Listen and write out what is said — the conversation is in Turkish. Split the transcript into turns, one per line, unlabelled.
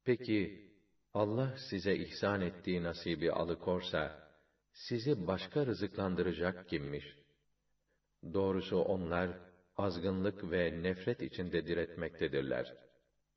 Peki, Allah size ihsan ettiği nasibi alıkorsa, sizi başka rızıklandıracak kimmiş? Doğrusu onlar, azgınlık ve nefret içinde diretmektedirler.